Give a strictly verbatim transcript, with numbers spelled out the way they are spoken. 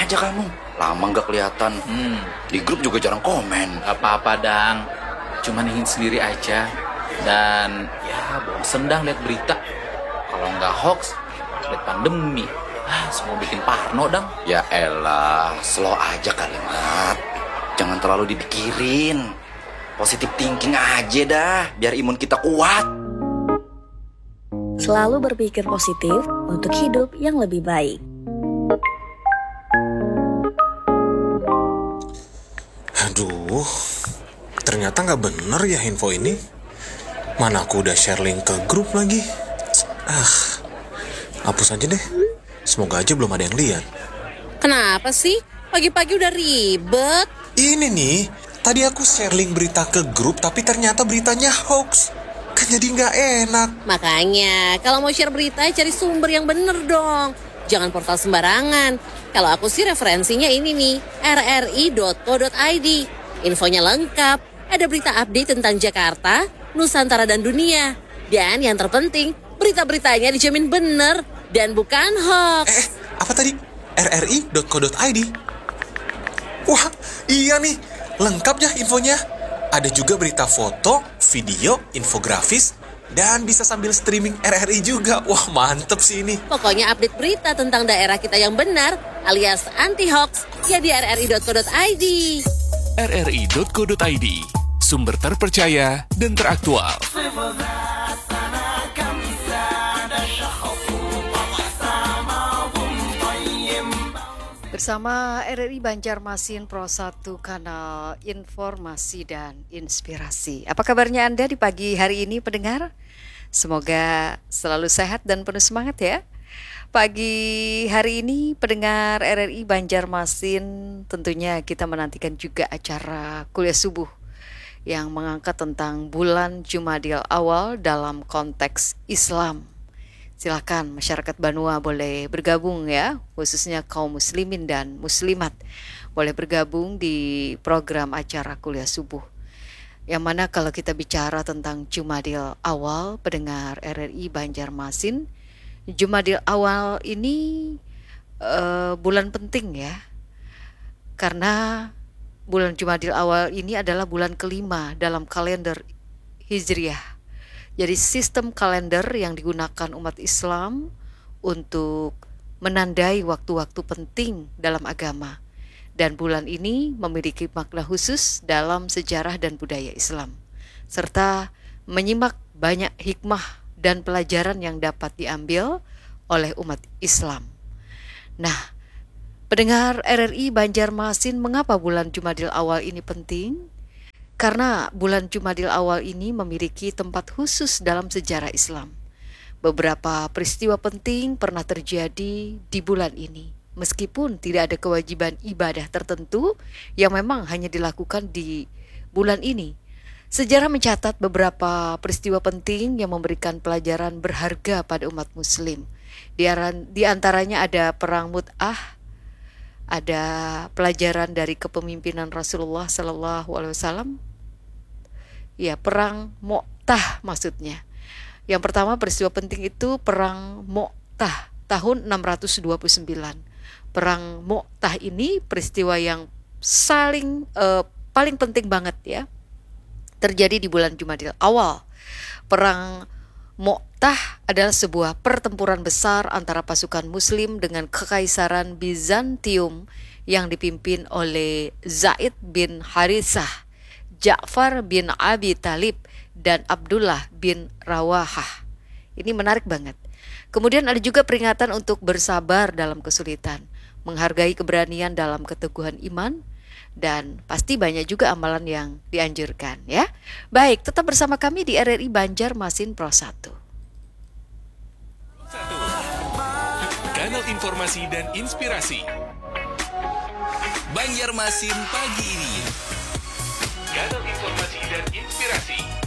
aja kamu. Lama nggak kelihatan. Hmm. Di grup juga jarang komen. Gak apa-apa, Dang. Cuman ingin sendiri aja. Dan ya bosen Dang lihat berita. Kalau nggak hoax, lihat pandemi. Ah, semua bikin parno, Dang. Ya elah, slow aja kalimat. Jangan terlalu dipikirin. Positive thinking aja dah, biar imun kita kuat. Selalu berpikir positif untuk hidup yang lebih baik. Aduh, ternyata nggak bener ya info ini. Mana aku udah share link ke grup lagi. Ah, hapus aja deh. Semoga aja belum ada yang lihat. Kenapa sih? Pagi-pagi udah ribet. Ini nih, tadi aku share link berita ke grup, tapi ternyata beritanya hoax. Kan jadi nggak enak. Makanya, kalau mau share berita, cari sumber yang bener dong. Jangan portal sembarangan. Kalau aku sih referensinya ini nih, r r i dot co dot i d. Infonya lengkap. Ada berita update tentang Jakarta, Nusantara, dan dunia. Dan yang terpenting, berita-beritanya dijamin bener dan bukan hoax. Eh, apa tadi? r r i dot co dot i d. Wah, iya nih. Lengkap ya infonya. Ada juga berita foto, video, infografis, dan bisa sambil streaming R R I juga. Wah, mantep sih ini. Pokoknya update berita tentang daerah kita yang benar, alias anti-hoax, ya di r r i dot co dot i d. r r i dot co dot i d, sumber terpercaya dan teraktual. Bersama R R I Banjarmasin Pro satu, kanal informasi dan inspirasi. Apa kabarnya Anda di pagi hari ini, pendengar? Semoga selalu sehat dan penuh semangat ya. Pagi hari ini, pendengar R R I Banjarmasin, tentunya kita menantikan juga acara kuliah subuh yang mengangkat tentang bulan Jumadil Awal dalam konteks Islam. Silakan masyarakat Banua boleh bergabung ya, khususnya kaum muslimin dan muslimat boleh bergabung di program acara kuliah subuh. Yang mana kalau kita bicara tentang Jumadil Awal, pendengar R R I Banjarmasin, Jumadil Awal ini uh, bulan penting ya. Karena bulan Jumadil Awal ini adalah bulan kelima dalam kalender Hijriah. Jadi sistem kalender yang digunakan umat Islam untuk menandai waktu-waktu penting dalam agama. Dan bulan ini memiliki makna khusus dalam sejarah dan budaya Islam. Serta menyimak banyak hikmah dan pelajaran yang dapat diambil oleh umat Islam. Nah, pendengar R R I Banjarmasin, mengapa bulan Jumadil Awal ini penting? Karena bulan Jumadil Awal ini memiliki tempat khusus dalam sejarah Islam. Beberapa peristiwa penting pernah terjadi di bulan ini, meskipun tidak ada kewajiban ibadah tertentu yang memang hanya dilakukan di bulan ini. Sejarah mencatat beberapa peristiwa penting yang memberikan pelajaran berharga pada umat muslim. Di antaranya ada perang Mut'ah, ada pelajaran dari kepemimpinan Rasulullah Sallallahu Alaihi Wasallam. Ya, perang Mu'tah maksudnya. Yang pertama peristiwa penting itu perang Mu'tah tahun enam ratus dua puluh sembilan. Perang Mu'tah ini peristiwa yang saling uh, paling penting banget ya. Terjadi di bulan Jumadil Awal. Perang Mu'tah adalah sebuah pertempuran besar antara pasukan muslim dengan kekaisaran Bizantium yang dipimpin oleh Zaid bin Harithah, Ja'far bin Abi Talib, dan Abdullah bin Rawahah. Ini menarik banget. Kemudian ada juga peringatan untuk bersabar dalam kesulitan, menghargai keberanian dalam keteguhan iman, dan pasti banyak juga amalan yang dianjurkan ya. Baik, tetap bersama kami di R R I Banjarmasin Pro satu. Kanal informasi dan inspirasi. Banjarmasin pagi ini. Kanal informasi dan inspirasi.